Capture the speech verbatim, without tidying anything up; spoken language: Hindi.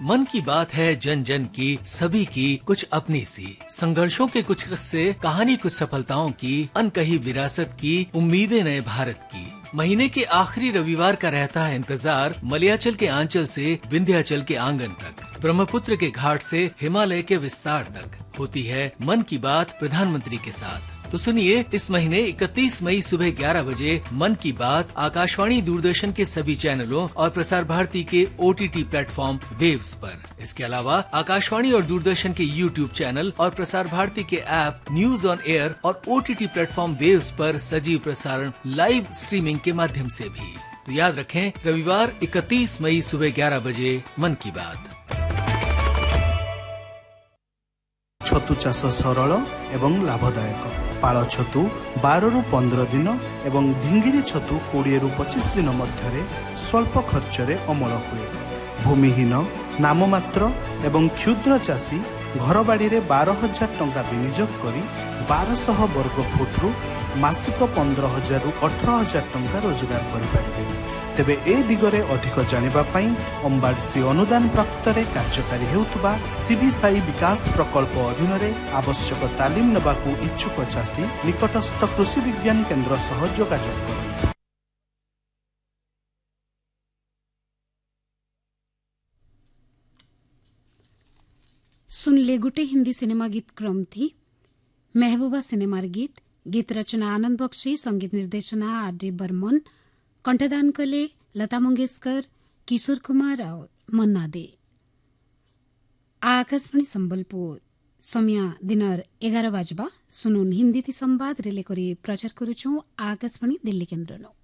मन की बात है जन जन की, सभी की कुछ अपनी सी। संघर्षों के कुछ किस्से, कहानी कुछ सफलताओं की, अनकही विरासत की, उम्मीदें नए भारत की। महीने के आखिरी रविवार का रहता है इंतजार, मलयाचल के आंचल से विंध्याचल के आंगन तक, ब्रह्मपुत्र के घाट से हिमालय के विस्तार तक होती है मन की बात प्रधानमंत्री के साथ। तो सुनिए, इस महीने इकतीस मई सुबह ग्यारह बजे मन की बात आकाशवाणी दूरदर्शन के सभी चैनलों और प्रसार भारती के ओटीटी प्लेटफॉर्म वेव्स पर। इसके अलावा आकाशवाणी और दूरदर्शन के यूट्यूब चैनल और प्रसार भारती के ऐप न्यूज ऑन एयर और ओटीटी प्लेटफॉर्म वेव्स पर सजीव प्रसारण लाइव स्ट्रीमिंग के माध्यम से भी। तो याद रखें, रविवार इकतीस मई सुबह ग्यारह बजे मन की बात। छतु चाष सरल एवं लाभदायक। पाळ छतु बार रु पंद्रह दिन एवं ढिंगिरी छतु कोड़े रु पच्चीस दिन मध्य स्वल्प खर्च रे अमल हुए। भूमिहीन नाममात्र एवं क्षुद्र चाषी घर बाड़ी रे बारह हजार टंका विनियोग करी बारह वर्ग फुट रु मासिक पंद्रह हजार रु अठारह हजार टंका रोजगार करें। तेबे ए दिगरे अधिक जानिबा पई अंबाडसी अनुदान प्राप्त रे कार्यकारी हेउतबा सीबीसाई विकास प्रकल्प अधीन रे आवश्यक तालीम नबाकू इच्छुक चाषी निकटस्थ कृषि विज्ञान केंद्र सह जोगाजोग करନ୍ତୁ। सुनले गुटे हिंदी सिनेमा गीत क्रम थी। महबूबा सिनेमार गीत गीत रचना आनंद बख्शी, संगीत निर्देशना आर डी बर्मन, कंठदान कले लता मंगेशकर, किशोर कुमार और मन्ना दे। आकाशवाणी संबलपुर समय दिनर एगार बाजबा सुनुन हिंदी थी संवाद रिले करी प्रचार करुछु आकाशवाणी दिल्ली केन्द्रनो।